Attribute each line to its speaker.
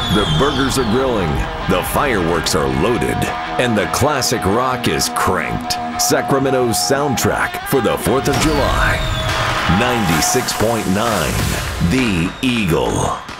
Speaker 1: The burgers are grilling, the fireworks are loaded, and the classic rock is cranked. Sacramento's soundtrack for the 4th of July. 96.9 The Eagle.